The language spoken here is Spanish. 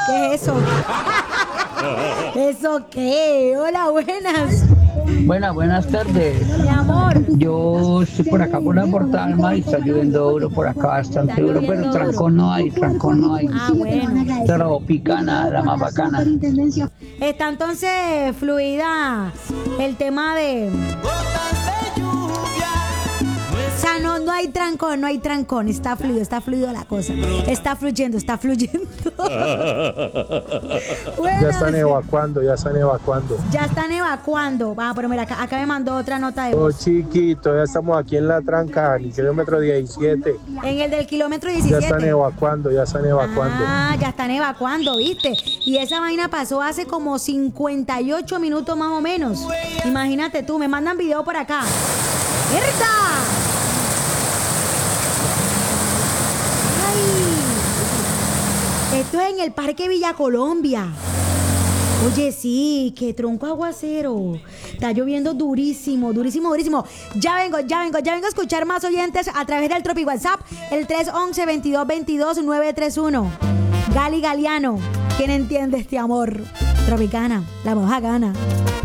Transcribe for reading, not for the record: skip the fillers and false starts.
¿Qué es eso? ¿Eso qué? Hola, buenas. Buenas tardes. Mi amor. Yo estoy por acá por la Portalma y está lloviendo duro por acá, bastante duro, pero trancón no hay, trancón no hay. Ah, bueno. Tropicana, la más bacana. Está entonces fluida el tema de... O sea, no hay trancón, está fluido la cosa. Está fluyendo. Bueno, Ya están evacuando. ya están evacuando. Ah, pero mira, acá me mandó otra nota de Oh, voz. chiquito, ya estamos aquí en la tranca, en el kilómetro 17. En el del kilómetro Ya 17. están evacuando. Ah, ya están evacuando, ¿viste? Y esa vaina pasó hace como 58 minutos más o menos. Imagínate tú, me mandan video por acá. ¡Mierda! ¡Ay! Esto es en el Parque Villa Colombia. Oye, sí, qué tronco aguacero. Está lloviendo durísimo. Ya vengo a escuchar más oyentes a través del Tropi WhatsApp, el 311-2222-931. Gali Galeano, ¿quién entiende este amor? Tropicana, la moja gana.